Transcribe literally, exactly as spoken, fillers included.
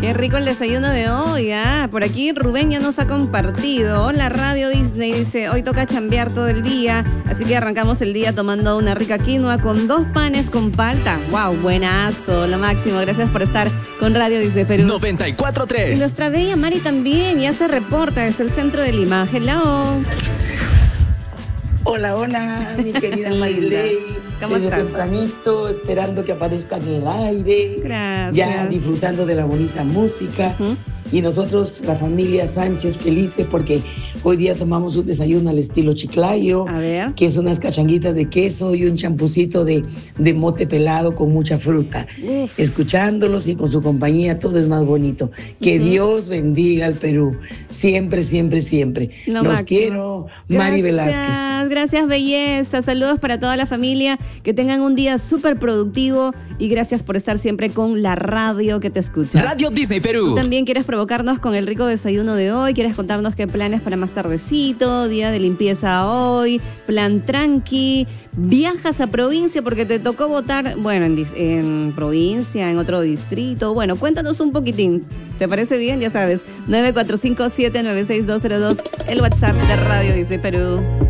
Qué rico el desayuno de hoy, ¿ah? Por aquí Rubén ya nos ha compartido. Hola, Radio Disney, dice, hoy toca chambear todo el día, así que arrancamos el día tomando una rica quinoa con dos panes con palta. ¡Wow! Buenazo, lo máximo. Gracias por estar con Radio Disney Perú. noventa y cuatro punto tres. Y nuestra bella Mari también ya se reporta desde el centro de Lima. Hello. Hola, hola, mi querida Marilei. ¿Cómo Desde estás? tempranito, esperando que aparezca en el aire. Gracias. Ya disfrutando de la bonita música. Uh-huh. Y nosotros, la familia Sánchez, felices porque hoy día tomamos un desayuno al estilo chiclayo, a ver, que es unas cachanguitas de queso y un champucito de, de mote pelado con mucha fruta. Uf. Escuchándolos y con su compañía, todo es más bonito. Que uh-huh. Dios bendiga al Perú. Siempre, siempre, siempre. Lo Los máximo. Quiero, Mari Gracias, Velázquez. Gracias, belleza. Saludos para toda la familia. Que tengan un día súper productivo y gracias por estar siempre con la radio que te escucha. Radio Disney Perú. Tú también quieres provocarnos con el rico desayuno de hoy, quieres contarnos qué planes para más tardecito, día de limpieza hoy, plan tranqui, viajas a provincia porque te tocó votar, bueno, en, en provincia, en otro distrito. Bueno, cuéntanos un poquitín. ¿Te parece bien? Ya sabes, nueve cuatro cinco siete nueve seis dos cero dos, el WhatsApp de Radio Disney Perú.